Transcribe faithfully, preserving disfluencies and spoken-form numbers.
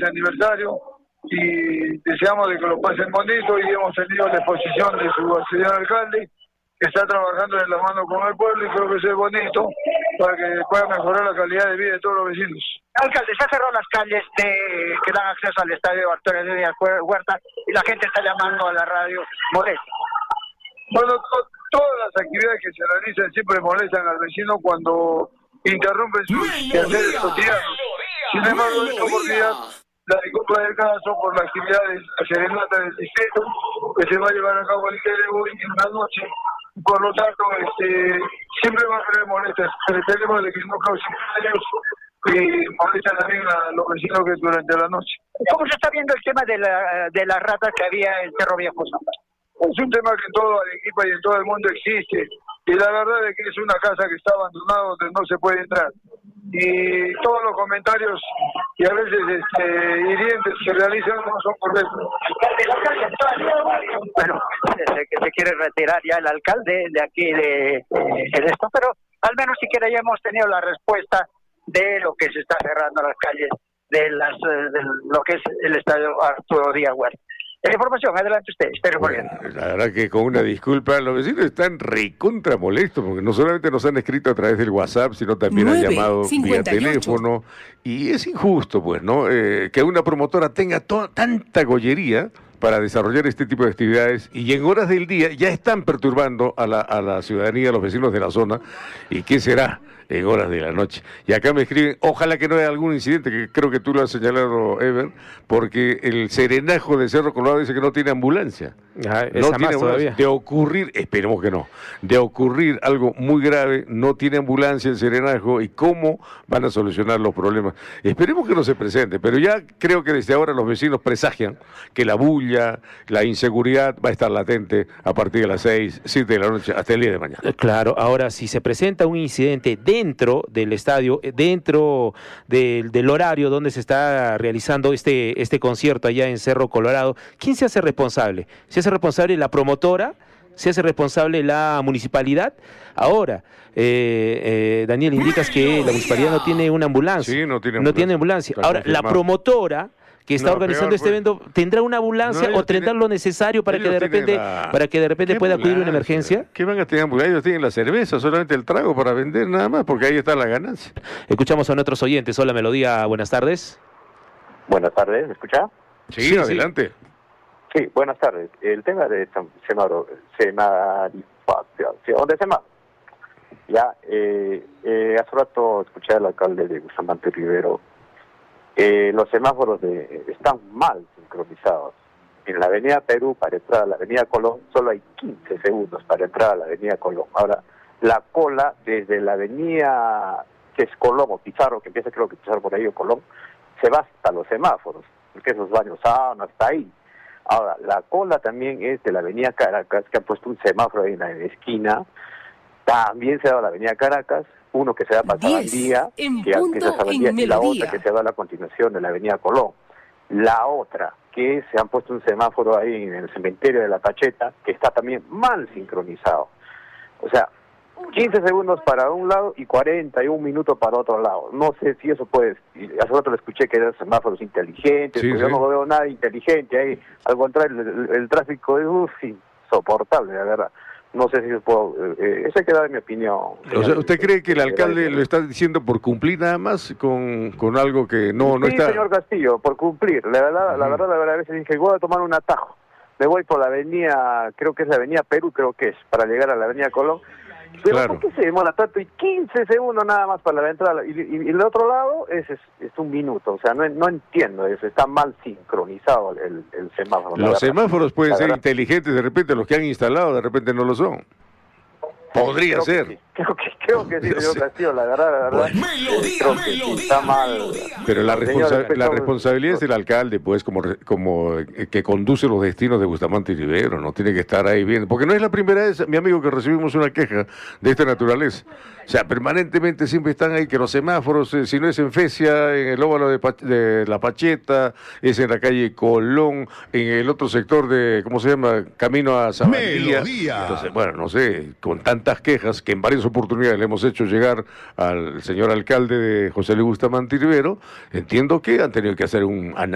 de aniversario y deseamos de que lo pasen bonito y hemos tenido la exposición de su señor alcalde que está trabajando de la mano con el pueblo y creo que eso es bonito para que pueda mejorar la calidad de vida de todos los vecinos. Alcalde, se cerró las calles de, que dan acceso al estadio Arturo Elías Huerta y la gente está llamando a la radio molesta. Bueno, to, todas las actividades que se realizan siempre molestan al vecino cuando interrumpen sus quehaceres cotidianos. Sin embargo, en esta oportunidad, la disculpa del caso por la actividad de la serenata del distrito que se va a llevar a cabo el día de hoy en la noche. Por lo tanto, este, siempre va a haber molestias. Esperemos de que no cause daños y molestan también a los vecinos que durante la noche. ¿Cómo se está viendo el tema de la de las ratas que había en Cerro Viejo? Es un tema que en todo Arequipa y en todo el mundo existe. Y la verdad es que es una casa que está abandonada donde no se puede entrar. Y todos los comentarios y a veces este, hirientes que realizan no son correctos. Bueno, que se quiere retirar ya el alcalde de aquí de, de esto, pero al menos siquiera ya hemos tenido la respuesta de lo que se está cerrando las calles de, las, de lo que es el estadio Arturo Díaz Huerta. La información, adelante usted, espero bueno, la verdad que con una disculpa, los vecinos están recontra molestos porque no solamente nos han escrito a través del WhatsApp, sino también han llamado vía teléfono y es injusto, pues, ¿no? Eh, que una promotora tenga to- tanta gollería para desarrollar este tipo de actividades y en horas del día ya están perturbando a la, a la ciudadanía, a los vecinos de la zona. ¿Y qué será en horas de la noche? Y acá me escriben, ojalá que no haya algún incidente, que creo que tú lo has señalado, Ever, porque el serenajo de Cerro Colorado dice que no tiene ambulancia. Ajá, no tiene ambulancia. De ocurrir, esperemos que no, de ocurrir algo muy grave, no tiene ambulancia el serenajo y cómo van a solucionar los problemas. Esperemos que no se presente, pero ya creo que desde ahora los vecinos presagian que la bulla, la inseguridad va a estar latente a partir de las seis, siete de la noche hasta el día de mañana. Claro, ahora si se presenta un incidente dentro del estadio, dentro del, del horario donde se está realizando este, este concierto allá en Cerro Colorado, ¿quién se hace responsable? ¿Se hace responsable la promotora? ¿Se hace responsable la municipalidad? Ahora, eh, eh, Daniel, indicas que la municipalidad no tiene una ambulancia. Sí, no tiene ambulancia. No tiene ambulancia. Ahora, la promotora que está no, organizando peor, este pues. evento, ¿tendrá una ambulancia no, o tendrá tienen, lo necesario para que de repente la... para que de repente pueda acudir una emergencia? ¿Qué van a tener ambulancia? Ellos tienen la cerveza, solamente el trago para vender nada más, porque ahí está la ganancia. Escuchamos a nuestros oyentes. Hola, Melodía, buenas tardes. Buenas tardes, ¿me escucha? Sí, sí adelante. Sí. sí, buenas tardes. El tema de semarización de semáforo. Ya, eh, eh, hace rato escuché al alcalde de Bustamante Rivero. Eh, los semáforos de, están mal sincronizados. En la avenida Perú, para entrar a la avenida Colón, solo hay quince segundos para entrar a la avenida Colón. Ahora, la cola desde la avenida que es Colón o Pizarro, que empieza creo que Pizarro por ahí o Colón, se va hasta los semáforos, porque esos baños saben hasta ahí. Ahora, la cola también es de la avenida Caracas, que han puesto un semáforo ahí en la esquina. También se va a la avenida Caracas, uno que se va para Sabandía, que empieza Sabandía, y la otra que se va a la continuación de la avenida Colón. La otra, que se han puesto un semáforo ahí en el cementerio de La Pacheta, que está también mal sincronizado. O sea, quince segundos para un lado y cuarenta y un minutos para otro lado. No sé si eso puede... Hace rato le escuché que eran semáforos inteligentes, sí, sí. Yo no veo nada inteligente ahí. Al contrario, el, el, el tráfico es uf, insoportable, la verdad. No sé si puedo... Eh, esa queda mi opinión. O sea, ¿usted cree que el alcalde lo está diciendo por cumplir nada más con, con algo que no, no sí, está...? Sí, señor Castillo, por cumplir. La verdad, uh-huh. la verdad, la verdad, a veces dije, voy a tomar un atajo. Me voy por la avenida, creo que es la avenida Perú, creo que es, para llegar a la avenida Colón. Pero claro. ¿por qué se demora tanto? Y quince segundos nada más para la entrada. Y, y, y el otro lado es, es, es un minuto. O sea, no, no entiendo eso. Está mal sincronizado el, el semáforo. Los semáforos pueden ser inteligentes, de repente los que han instalado, de repente no lo son. Podría creo ser. Que sí. Creo que creo que sí, señor no Castillo, la verdad, la verdad. Bueno, melodía, creo que sí, está mal. Pero la, responsa la responsabilidad es del alcalde, pues, como, como que conduce los destinos de Bustamante y Rivero, no tiene que estar ahí bien. Porque no es la primera vez, mi amigo, que recibimos una queja de esta naturaleza. O sea, permanentemente siempre están ahí que los semáforos, eh, si no es en Fecia, en el óvalo de, de La Pacheta, es en la calle Colón, en el otro sector de, ¿cómo se llama? Camino a Sabandía. Entonces, bueno, no sé, con tantas quejas que en varias oportunidades le hemos hecho llegar al señor alcalde de José Luis Bustamante y Rivero, entiendo que han tenido que hacer un análisis